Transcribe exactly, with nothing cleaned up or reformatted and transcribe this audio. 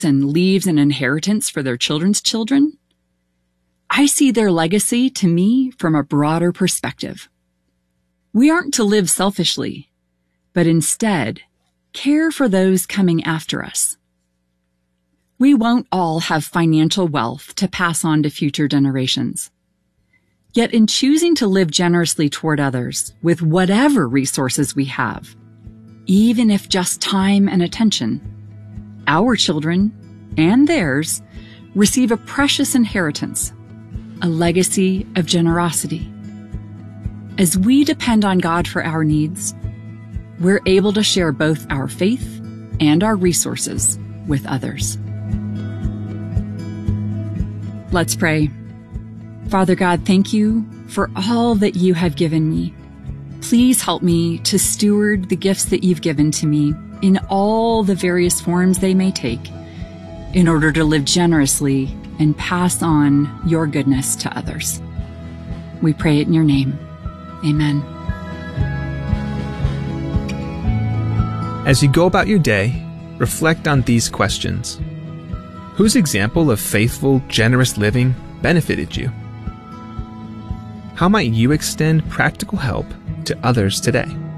and leaves an inheritance for their children's children, I see their legacy to me from a broader perspective. We aren't to live selfishly, but instead care for those coming after us. We won't all have financial wealth to pass on to future generations. Yet in choosing to live generously toward others with whatever resources we have, even if just time and attention, our children and theirs receive a precious inheritance, a legacy of generosity. As we depend on God for our needs, we're able to share both our faith and our resources with others. Let's pray. Father God, thank you for all that you have given me. Please help me to steward the gifts that you've given to me in all the various forms they may take, in order to live generously and pass on your goodness to others. We pray it in your name. Amen. As you go about your day, reflect on these questions. Whose example of faithful, generous living benefited you? How might you extend practical help to others today?